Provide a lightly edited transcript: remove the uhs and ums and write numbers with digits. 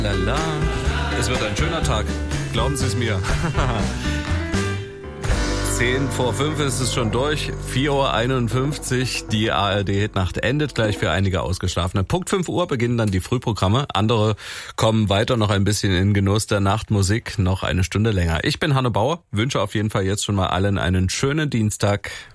Lala. Es wird ein schöner Tag. Glauben Sie es mir. 10:05 ist es schon durch. 4:51 Uhr. Die ARD-Hitnacht endet gleich für einige Ausgeschlafene. Punkt 5 Uhr beginnen dann die Frühprogramme. Andere kommen weiter noch ein bisschen in Genuss der Nachtmusik. Noch eine Stunde länger. Ich bin Hanne Bauer. Wünsche auf jeden Fall jetzt schon mal allen einen schönen Dienstag.